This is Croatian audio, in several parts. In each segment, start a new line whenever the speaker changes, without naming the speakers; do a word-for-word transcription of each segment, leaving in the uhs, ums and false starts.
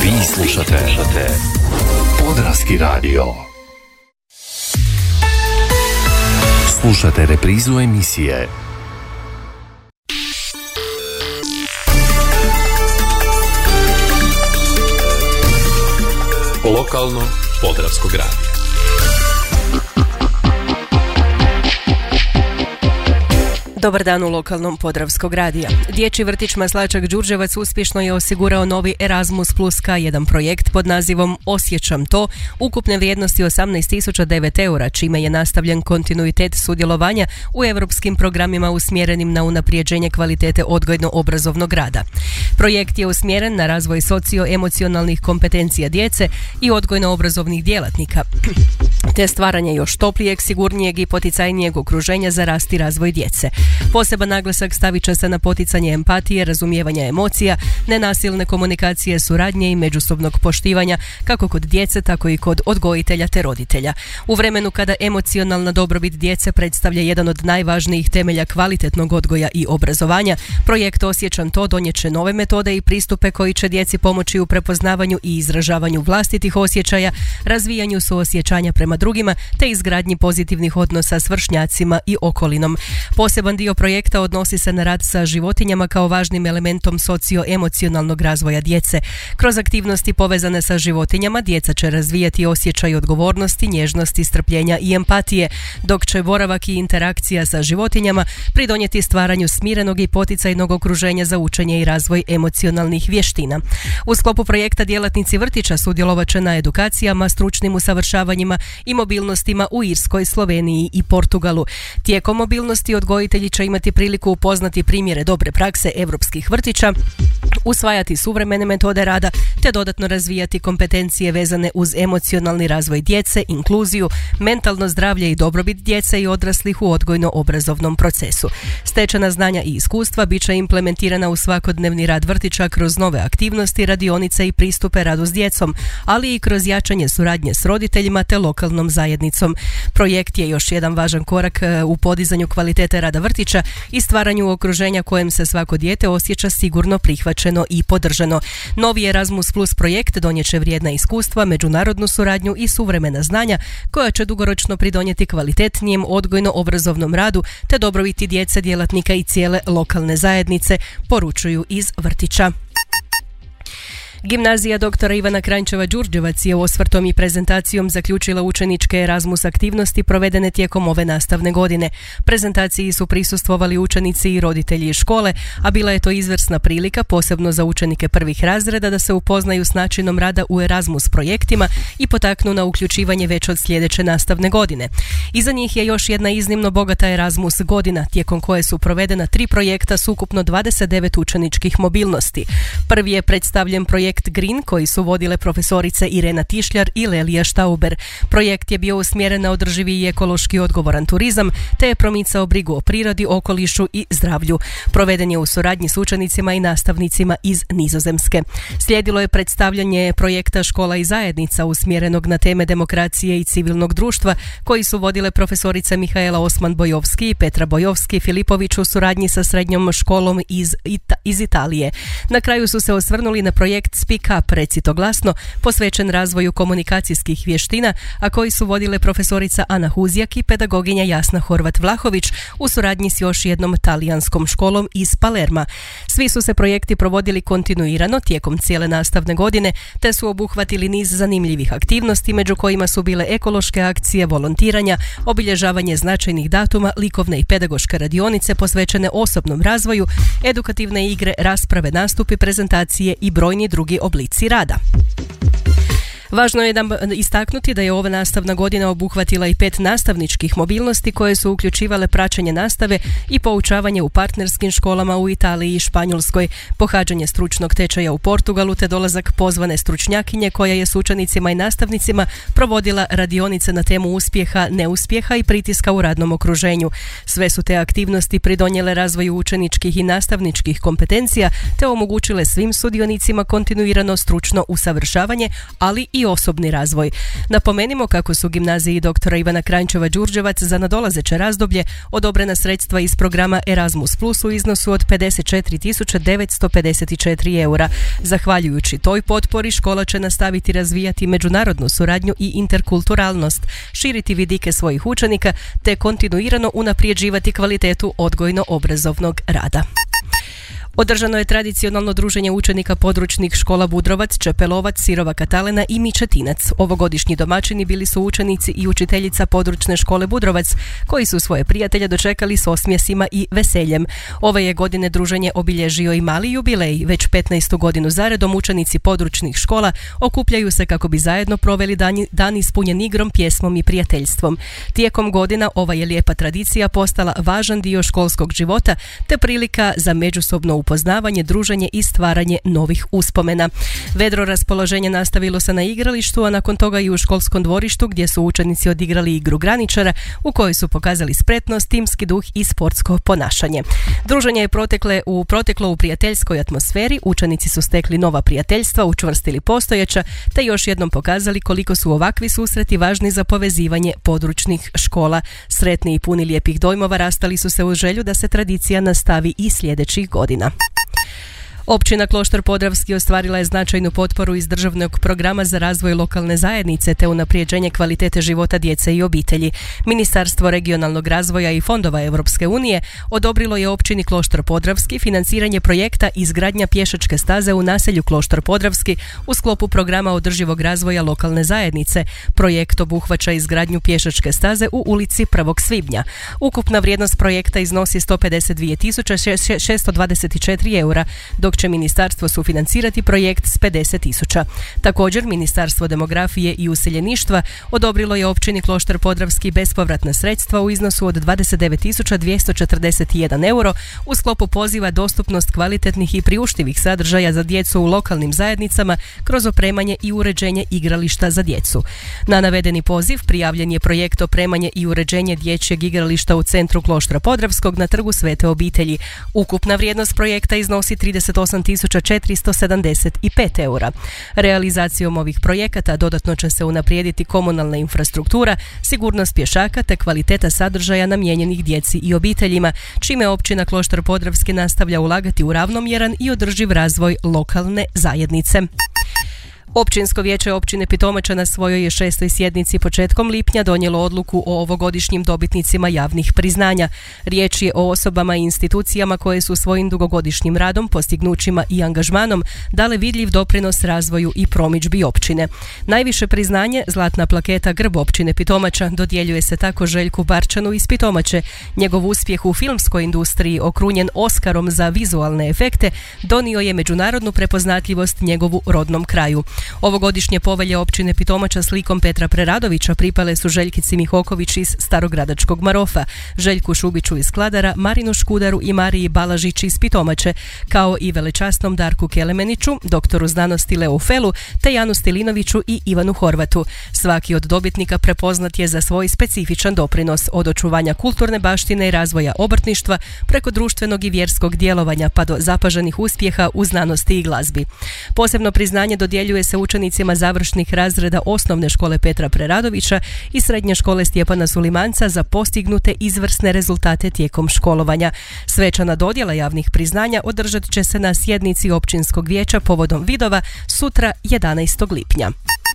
Vi slušate Podravski radio. Slušate reprizu emisije Lokalno Podravskog radija.
Dobar dan u lokalnom Podravskog radija. Dječji vrtić Maslačak Đurđevac uspješno je osigurao novi Erasmus plus K jedan projekt pod nazivom Osjećam to, ukupne vrijednosti osamnaest tisuća devet eura, čime je nastavljen kontinuitet sudjelovanja u europskim programima usmjerenim na unaprijeđenje kvalitete odgojno-obrazovnog rada. Projekt je usmjeren na razvoj socio-emocionalnih kompetencija djece i odgojno-obrazovnih djelatnika, te stvaranje još toplijeg, sigurnijeg i poticajnijeg okruženja za rast i razvoj djece. Poseban naglasak stavit će se na poticanje empatije, razumijevanja emocija, nenasilne komunikacije, suradnje i međusobnog poštivanja kako kod djece, tako i kod odgojitelja te roditelja. U vremenu kada emocionalna dobrobit djece predstavlja jedan od najvažnijih temelja kvalitetnog odgoja i obrazovanja, projekt Osjećam to donijet će nove metode i pristupe koji će djeci pomoći u prepoznavanju i izražavanju vlastitih osjećaja, razvijanju suosjećanja prema drugima te izgradnji pozitivnih odnosa s vršnjacima i okolinom. Poseban dio projekta odnosi se na rad sa životinjama kao važnim elementom socio-emocionalnog razvoja djece. Kroz aktivnosti povezane sa životinjama djeca će razvijati osjećaj odgovornosti, nježnosti, strpljenja i empatije, dok će boravak i interakcija sa životinjama pridonijeti stvaranju smirenog i poticajnog okruženja za učenje i razvoj emocionalnih vještina. U sklopu projekta djelatnici vrtića sudjelovat će na edukacijama, stručnim usavršavanjima i mobilnostima u Irskoj, Sloveniji i Portugalu. Tijekom mobilnosti odgojitelji će imati priliku upoznati primjere dobre prakse europskih vrtića, usvajati suvremene metode rada te dodatno razvijati kompetencije vezane uz emocionalni razvoj djece, inkluziju, mentalno zdravlje i dobrobit djece i odraslih u odgojno-obrazovnom procesu. Stečena znanja i iskustva bit će implementirana u svakodnevni rad vrtića kroz nove aktivnosti, radionice i pristupe radu s djecom, ali i kroz jačanje suradnje s roditeljima te lokalnom zajednicom. Projekt je još jedan važan korak u podizanju kvalitete rada vrtića i stvaranju okruženja kojem se svako dijete osjeća sigurno, prihvaćeno i podržano. Novi Erasmus plus projekt donijet će vrijedna iskustva, međunarodnu suradnju i suvremena znanja koja će dugoročno pridonijeti kvalitetnijem odgojno-obrazovnom radu te dobrobiti djece, djelatnika i cijele lokalne zajednice, poručuju iz vrtića. Gimnazija doktora Ivana Kranjčeva Đurđevac je osvrtom i prezentacijom zaključila učeničke Erasmus aktivnosti provedene tijekom ove nastavne godine. Prezentaciji su prisustvovali učenici i roditelji iz škole, a bila je to izvrsna prilika posebno za učenike prvih razreda da se upoznaju s načinom rada u Erasmus projektima i potaknu na uključivanje već od sljedeće nastavne godine. Iza njih je još jedna iznimno bogata Erasmus godina, tijekom koje su provedena tri projekta s ukupno dvadeset devet učeničkih mobilnosti. Prvi je predstavljen projekt Green koji su vodile profesorice Irena Tišljar i Lelija Štauber. Projekt je bio usmjeren na održivi i ekološki odgovoran turizam te je promicao brigu o prirodi, okolišu i zdravlju. Proveden je u suradnji s učenicima i nastavnicima iz Nizozemske. Slijedilo je predstavljanje projekta Škola i zajednica usmjerenog na teme demokracije i civilnog društva koji su vodile profesorice Mihaela Osman-Bojovski i Petra Bojovski-Filipović u suradnji sa srednjom školom iz, Ita- iz Italije. Na kraju su se osvrnuli na projekt Speak Up, recito glasno, posvećen razvoju komunikacijskih vještina, a koji su vodile profesorica Ana Huzjak i pedagoginja Jasna Horvat-Vlahović u suradnji s još jednom talijanskom školom iz Palerma. Svi su se projekti provodili kontinuirano tijekom cijele nastavne godine, te su obuhvatili niz zanimljivih aktivnosti, među kojima su bile ekološke akcije, volontiranja, obilježavanje značajnih datuma, likovne i pedagoške radionice posvećene osobnom razvoju, edukativne igre, rasprave, nastupi, prezentacije i brojni drugi oblici rada. Važno je da istaknuti da je ova nastavna godina obuhvatila i pet nastavničkih mobilnosti koje su uključivale praćenje nastave i poučavanje u partnerskim školama u Italiji i Španjolskoj, pohađanje stručnog tečaja u Portugalu te dolazak pozvane stručnjakinje koja je s učenicima i nastavnicima provodila radionice na temu uspjeha, neuspjeha i pritiska u radnom okruženju. Sve su te aktivnosti pridonijele razvoju učeničkih i nastavničkih kompetencija te omogućile svim sudionicima kontinuirano stručno usavršavanje, ali i i osobni razvoj. Napomenimo kako su gimnaziji doktora Ivana Kranjčeva Đurđevac za nadolazeće razdoblje odobrena sredstva iz programa Erasmus Plus u iznosu od pedeset četiri tisuće devetsto pedeset četiri eura. Zahvaljujući toj potpori škola će nastaviti razvijati međunarodnu suradnju i interkulturalnost, širiti vidike svojih učenika te kontinuirano unaprijeđivati kvalitetu odgojno-obrazovnog rada. Održano je tradicionalno druženje učenika područnih škola Budrovac, Čepelovac, Sirova Katalena i Mičetinac. Ovogodišnji domaćini bili su učenici i učiteljica područne škole Budrovac, koji su svoje prijatelje dočekali s osmjesima i veseljem. Ove je godine druženje obilježio i mali jubilej. Već petnaestu godinu zaredom učenici područnih škola okupljaju se kako bi zajedno proveli dan, dan ispunjen igrom, pjesmom i prijateljstvom. Tijekom godina ova je lijepa tradicija postala važan dio školskog života te prilika za međusobno upoznavanje, druženje i stvaranje novih uspomena. Vedro raspoloženje nastavilo se na igralištu, a nakon toga i u školskom dvorištu gdje su učenici odigrali igru graničara u kojoj su pokazali spretnost, timski duh i sportsko ponašanje. Druženje je protekle u, proteklo u prijateljskoj atmosferi, učenici su stekli nova prijateljstva, učvrstili postojeća te još jednom pokazali koliko su ovakvi susreti važni za povezivanje područnih škola. Sretni i puni lijepih dojmova rastali su se u želju da se tradicija nastavi i sljedećih godina. Općina Kloštar Podravski ostvarila je značajnu potporu iz državnog programa za razvoj lokalne zajednice te unaprijeđenje kvalitete života djece i obitelji. Ministarstvo regionalnog razvoja i fondova Europske unije odobrilo je općini Kloštar Podravski financiranje projekta izgradnja pješačke staze u naselju Kloštar Podravski u sklopu programa održivog razvoja lokalne zajednice. Projekt obuhvaća izgradnju pješačke staze u ulici prvog svibnja. Ukupna vrijednost projekta iznosi sto pedeset dvije tisuće šesto dvadeset četiri eura, dok će ministarstvo sufinancirati projekt s pedeset tisuća. Također, Ministarstvo demografije i useljeništva odobrilo je općini Kloštar Podravski bespovratna sredstva u iznosu od dvadeset devet tisuća dvjesto četrdeset jedan euro u sklopu poziva dostupnost kvalitetnih i priuštivih sadržaja za djecu u lokalnim zajednicama kroz opremanje i uređenje igrališta za djecu. Na navedeni poziv prijavljen je projekt opremanje i uređenje dječjeg igrališta u centru Kloštra Podravskog na trgu Svete obitelji. Ukupna vrijednost projekta iznosi trideset osam tisuća četiristo sedamdeset pet eura. Realizacijom ovih projekata dodatno će se unaprijediti komunalna infrastruktura, sigurnost pješaka te kvaliteta sadržaja namijenjenih djeci i obiteljima, čime općina Kloštar Podravski nastavlja ulagati u ravnomjeran i održiv razvoj lokalne zajednice. Općinsko vijeće općine Pitomača na svojoj je šestoj sjednici početkom lipnja donijelo odluku o ovogodišnjim dobitnicima javnih priznanja. Riječ je o osobama i institucijama koje su svojim dugogodišnjim radom, postignućima i angažmanom dale vidljiv doprinos razvoju i promidžbi općine. Najviše priznanje, zlatna plaketa grb općine Pitomača, dodjeljuje se tako Željku Barčanu iz Pitomače. Njegov uspjeh u filmskoj industriji, okrunjen Oskarom za vizualne efekte, donio je međunarodnu prepoznatljivost njegovu rodnom kraju. Ovogodišnje povelje općine Pitomača s likom Petra Preradovića pripale su Željkici Mihoković iz Starogradačkog Marofa, Željku Šubiću iz Kladara, Marinu Škudaru i Mariji Balažić iz Pitomače, kao i velečasnom Darku Kelemeniću, doktoru znanosti Leu Felu, te Janu Stilinoviću i Ivanu Horvatu. Svaki od dobitnika prepoznat je za svoj specifičan doprinos, od očuvanja kulturne baštine i razvoja obrtništva preko društvenog i vjerskog djelovanja pa do zapaženih uspjeha u znanosti i glazbi. Posebno priznanje dodjeljuje se učenicima završnih razreda osnovne škole Petra Preradovića i srednje škole Stjepana Sulimanca za postignute izvrsne rezultate tijekom školovanja. Svečana dodjela javnih priznanja održat će se na sjednici općinskog vijeća povodom Vidova sutra jedanaestog lipnja.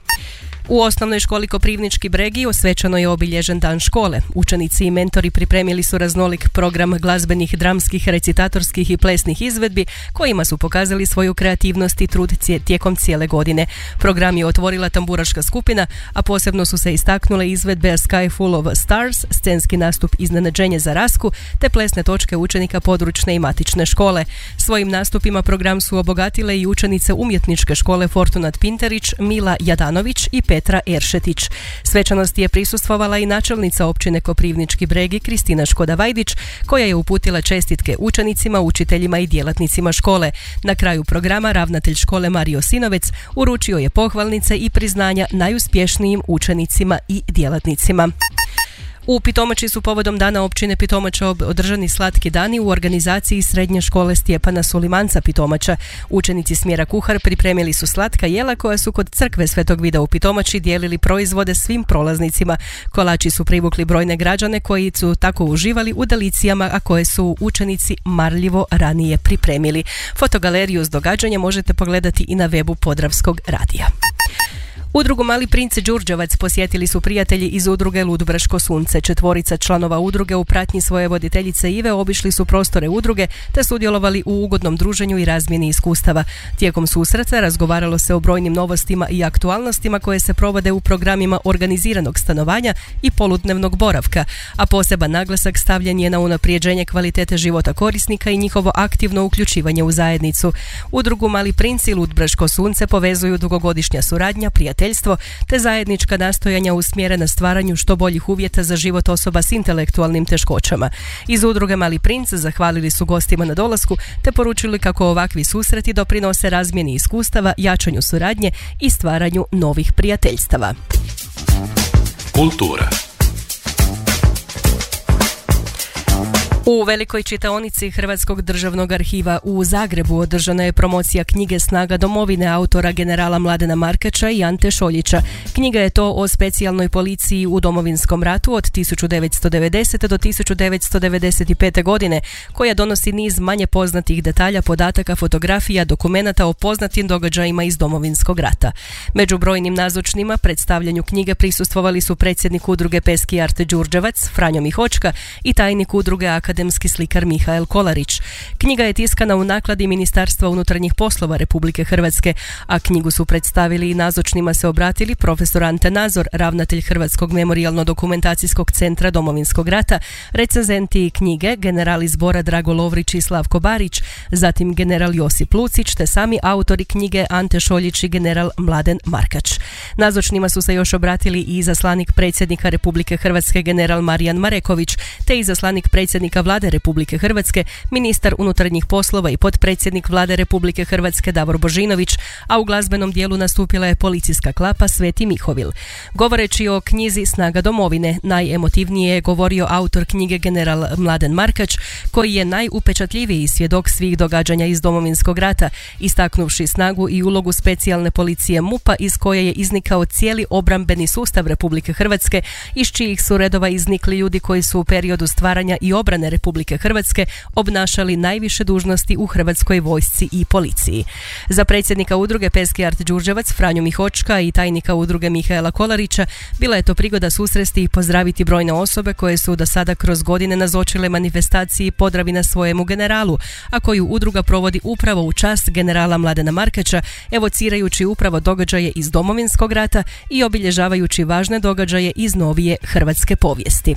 U osnovnoj školi Koprivnički Bregi svečano je obilježen dan škole. Učenici i mentori pripremili su raznolik program glazbenih, dramskih, recitatorskih i plesnih izvedbi kojima su pokazali svoju kreativnost i trud tijekom cijele godine. Program je otvorila tamburaška skupina, a posebno su se istaknule izvedbe A Sky Full of Stars, scenski nastup Iznenađenje za Rasku, te plesne točke učenika područne i matične škole. Svojim nastupima program su obogatile i učenice umjetničke škole Fortunat Pinterić, Mila Jadanović i Petra Eršetić. Svečanosti je prisustvovala i načelnica općine Koprivnički Bregi Kristina Škoda-Vajdić, koja je uputila čestitke učenicima, učiteljima i djelatnicima škole. Na kraju programa ravnatelj škole Mario Sinovec uručio je pohvalnice i priznanja najuspješnijim učenicima i djelatnicima. U Pitomači su povodom dana općine Pitomača održani slatki dani u organizaciji Srednje škole Stjepana Sulimanca Pitomača. Učenici smjera kuhar pripremili su slatka jela koja su kod crkve Svetog Vida u Pitomači dijelili proizvode svim prolaznicima. Kolači su privukli brojne građane koji su tako uživali u delicijama, a koje su učenici marljivo ranije pripremili. Fotogaleriju s događanja možete pogledati i na webu Podravskog radija. Udrugu Mali princ Đurđevac posjetili su prijatelji iz udruge Ludbreško sunce. Četvorica članova udruge u pratnji svoje voditeljice Ive obišli su prostore udruge te sudjelovali u ugodnom druženju i razmjeni iskustava. Tijekom susreta razgovaralo se o brojnim novostima i aktualnostima koje se provode u programima organiziranog stanovanja i poludnevnog boravka, a poseban naglasak stavljen je na unaprijeđenje kvalitete života korisnika i njihovo aktivno uključivanje u zajednicu. Udrugu Mali princ i Ludbreško sunce povezuju dugogodišnja suradnja, prijateljstvo te zajednička nastojanja usmjerena stvaranju što boljih uvjeta za život osoba s intelektualnim teškoćama. Iz udruge Mali princ zahvalili su gostima na dolasku te poručili kako ovakvi susreti doprinose razmjeni iskustava, jačanju suradnje i stvaranju novih prijateljstava.
Kultura.
U velikoj čitaonici Hrvatskog državnog arhiva u Zagrebu održana je promocija knjige Snaga domovine autora generala Mladena Markača i Ante Šoljića. Knjiga je to o specijalnoj policiji u Domovinskom ratu od tisuću devetsto devedesete do tisuću devetsto devedeset pete. godine, koja donosi niz manje poznatih detalja, podataka, fotografija, dokumenata o poznatim događajima iz Domovinskog rata. Među brojnim nazočnima predstavljanju knjige prisustvovali su predsjednik udruge Peski Arte Đurđevac, Franjo Mihočka i tajnik udruge Akademije akademski slikar Mihael Kolarić. Knjiga je tiskana u nakladi Ministarstva unutarnjih poslova Republike Hrvatske, a knjigu su predstavili i nazočnima se obratili profesor Ante Nazor, ravnatelj Hrvatskog memorijalno-dokumentacijskog centra Domovinskog rata, recenzenti knjige generali zbora Drago Lovrić i Slavko Barić, zatim general Josip Lucić te sami autori knjige Ante Šoljić i general Mladen Markač. Nazočnima su se još obratili i izaslanik predsjednika Republike Hrvatske general Marijan Mareković te izaslanik predsjednika Vlade Republike Hrvatske, ministar unutarnjih poslova i potpredsjednik Vlade Republike Hrvatske Davor Božinović, a u glazbenom dijelu nastupila je policijska klapa Sveti Mihovil. Govoreći o knjizi Snaga domovine, najemotivnije je govorio autor knjige general Mladen Markač, koji je najupečatljiviji svjedok svih događanja iz Domovinskog rata, istaknuvši snagu i ulogu specijalne policije MUP-a iz koje je iznikao cijeli obrambeni sustav Republike Hrvatske, iz čijih su redova iznikli ljudi koji su u periodu stvaranja i obrane Republike Hrvatske obnašali najviše dužnosti u Hrvatskoj vojsci i policiji. Za predsjednika udruge Peski Arte Đurđevac Franju Mihočka i tajnika udruge Mihaela Kolarića bila je to prigoda susresti i pozdraviti brojne osobe koje su do sada kroz godine nazočile manifestaciji pozdravi na svojemu generalu, a koju udruga provodi upravo u čast generala Mladena Markača, evocirajući upravo događaje iz Domovinskog rata i obilježavajući važne događaje iz novije hrvatske povijesti.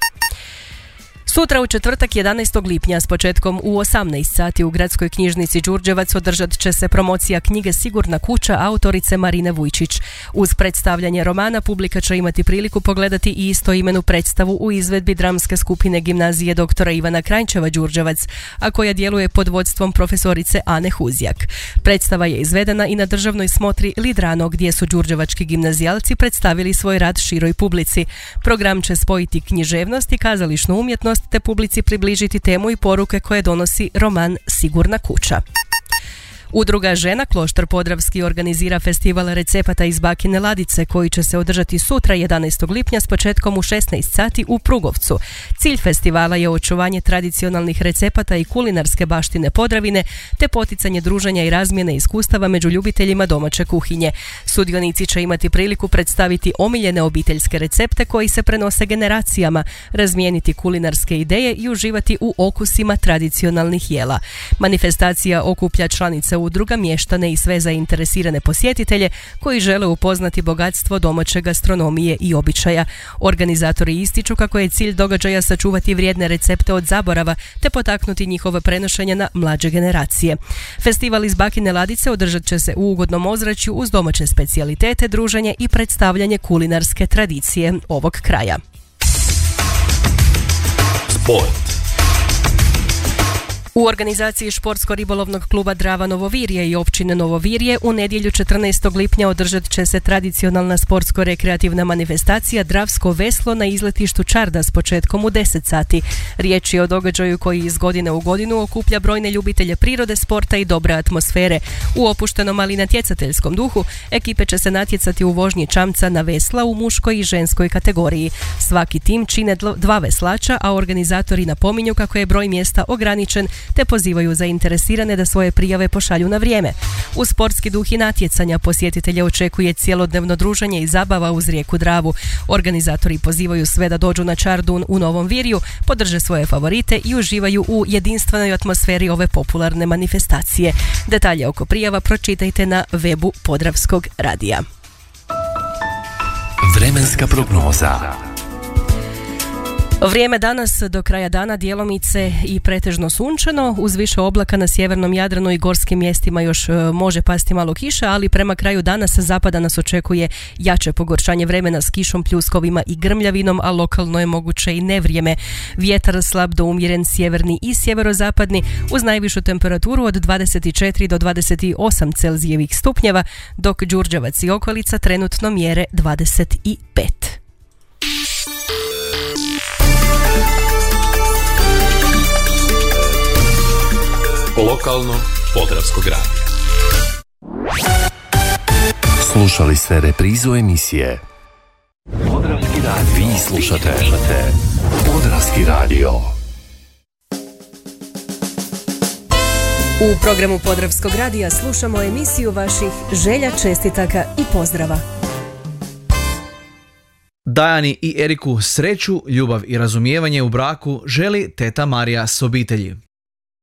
Sutra u četvrtak jedanaestog lipnja s početkom u osamnaest sati u Gradskoj knjižnici Đurđevac održat će se promocija knjige Sigurna kuća autorice Marine Vujčić. Uz predstavljanje romana publika će imati priliku pogledati i istoimenu predstavu u izvedbi dramske skupine gimnazije doktora Ivana Kranjčeva Đurđevac, a koja djeluje pod vodstvom profesorice Ane Huzjak. Predstava je izvedena i na državnoj smotri Lidrano, gdje su đurđevački gimnazijalci predstavili svoj rad široj publici. Program će spojiti književnost i kazališnu umjetnost te publici približiti temu i poruke koje donosi roman Sigurna kuća. Udruga Žena Kloštar Podravski organizira festival recepata iz Bakine Ladice koji će se održati sutra jedanaestog lipnja s početkom u šesnaest sati u Prugovcu. Cilj festivala je očuvanje tradicionalnih recepata i kulinarske baštine Podravine te poticanje druženja i razmjene iskustava među ljubiteljima domaće kuhinje. Sudionici će imati priliku predstaviti omiljene obiteljske recepte koji se prenose generacijama, razmijeniti kulinarske ideje i uživati u okusima tradicionalnih jela. Manifestacija okuplja članice udruga, mještane i sve zainteresirane posjetitelje koji žele upoznati bogatstvo domaće gastronomije i običaja. Organizatori ističu kako je cilj događaja sačuvati vrijedne recepte od zaborava te potaknuti njihovo prenošenje na mlađe generacije. Festival iz Bakine Ladice održat će se u ugodnom ozračju uz domaće specijalitete, druženje i predstavljanje kulinarske tradicije ovog kraja.
Sport.
U organizaciji Športsko-ribolovnog kluba Drava Novovirje i općine Novovirje u nedjelju četrnaestog lipnja održat će se tradicionalna sportsko-rekreativna manifestacija Dravsko veslo na izletištu Čarda s početkom u deset sati. Riječ je o događaju koji iz godine u godinu okuplja brojne ljubitelje prirode, sporta i dobre atmosfere. U opuštenom ali natjecateljskom duhu ekipe će se natjecati u vožnji čamca na vesla u muškoj i ženskoj kategoriji. Svaki tim čine dva veslača, a organizatori napominju kako je broj mjesta ograničen te pozivaju zainteresirane da svoje prijave pošalju na vrijeme. U sportski duh i natjecanja posjetitelje očekuje cjelodnevno druženje i zabava uz rijeku Dravu. Organizatori pozivaju sve da dođu na Čardu u Novom Virju, podrže svoje favorite i uživaju u jedinstvenoj atmosferi ove popularne manifestacije. Detalje oko prijava pročitajte na webu Podravskog radija.
Vremenska prognoza.
Vrijeme danas do kraja dana djelomice i pretežno sunčano, uz više oblaka na sjevernom Jadranu i gorskim mjestima još može pasti malo kiša, ali prema kraju dana sa zapada nas očekuje jače pogoršanje vremena s kišom, pljuskovima i grmljavinom, a lokalno je moguće i nevrijeme. Vjetar slab do umjeren sjeverni i sjeverozapadni uz najvišu temperaturu od dvadeset četiri do dvadeset osam Celzijevih stupnjeva, dok Đurđevac i okolica trenutno mjere dvadeset pet.
Lokalno Podravskog radija. Slušali ste reprizu emisije Podravski radio. Vi slušate Podravski radio.
U programu Podravskog radija slušamo emisiju vaših želja, čestitaka i pozdrava.
Dajani i Eriku sreću, ljubav i razumijevanje u braku želi teta Marija s obitelji.